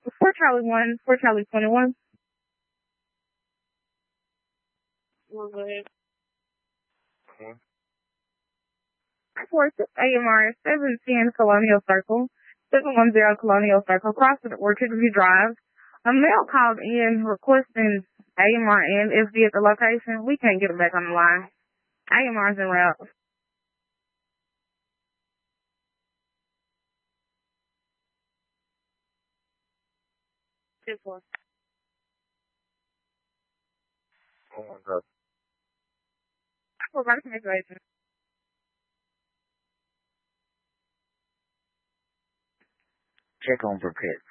4 Charlie 1, 4 Charlie 21. We'll go ahead. 46 AMR 710 Colonial Circle, 710 Colonial Circle, crossing Orchard View Drive. A male called in requesting AMR and FD at the location. We can't get him back on the line. AMR's en route. Oh my God. Check on for pets.